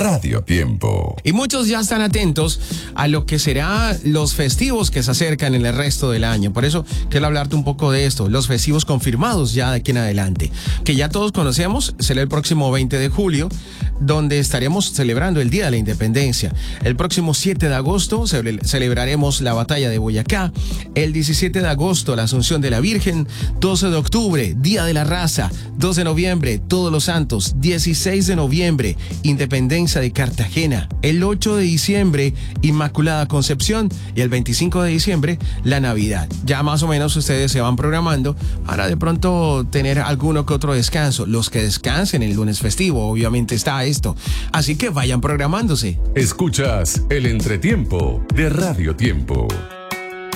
Radio Tiempo. Y muchos ya están atentos a lo que será los festivos que se acercan en el resto del año. Por eso quiero hablarte un poco de esto, los festivos confirmados ya de aquí en adelante, que ya todos conocemos. Será el próximo 20 de julio, donde estaremos celebrando el Día de la Independencia. El próximo 7 de agosto celebraremos la Batalla de Boyacá. El 17 de agosto, la Asunción de la Virgen. 12 de octubre, Día de la Raza. 2 de noviembre, Todos los Santos. 16 de noviembre, Independencia de Cartagena. El 8 de diciembre, Inmaculada Concepción. Y el 25 de diciembre, la Navidad. Ya más o menos ustedes se van programando para de pronto tener alguno que otro descanso. Los que descansen el lunes festivo, obviamente está esto. Así que vayan programándose. Escuchas el entretiempo de Radio Tiempo.